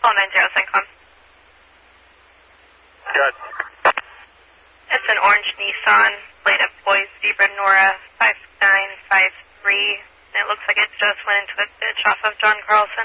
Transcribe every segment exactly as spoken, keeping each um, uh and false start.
Call nine zero, Syncom. Good. It's an orange Nissan, plate of Boys Zebra Nora five nine five three, and it looks like it just went into a ditch off of John Carlson.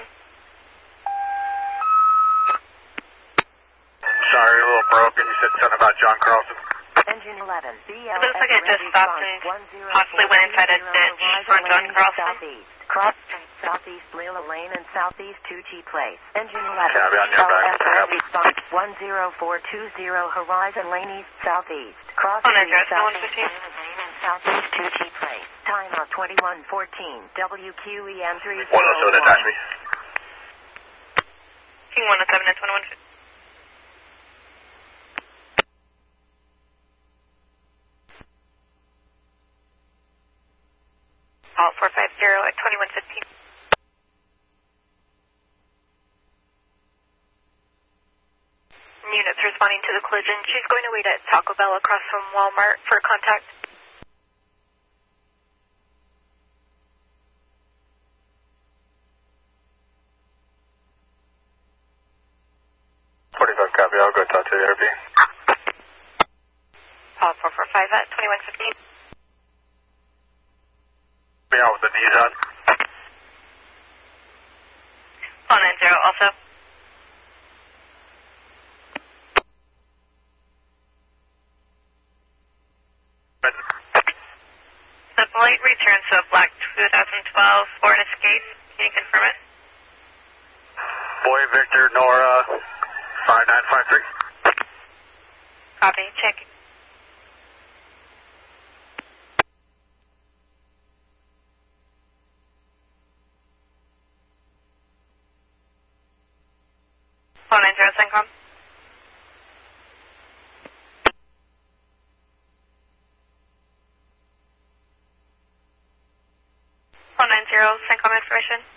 Sorry, a little broken. You said something about John Carlson. Engine eleven, B L It looks like it just stopped and possibly went inside a ditch on John Carlson. Southeast, cross southeast Lila Lane and southeast Tucci Place. Engine eleven, Copy, on your back. L F R response one zero four two zero Horizon Lane East Southeast. Cross Oh, nine zero, street one fifteen. Lane and southeast Tucci Place. Time out twenty-one fourteen. W Q E M three zero one oh seven, attach me. King one oh seven and twenty-one fifteen. All four five zero at twenty-one fifteen. Units responding to the collision. She's going to wait at Taco Bell across from Walmart for contact. forty-five, copy. I'll go talk to the R P. All four four five at twenty-one fifteen. Be out with the knees on. Call nine zero also. The plate returns to a black twenty twelve Ford Escape. Can you confirm it? Boy Victor Nora five nine five three. Copy. Check. Call nine zero, Syncom. Call nine zero, Syncom information.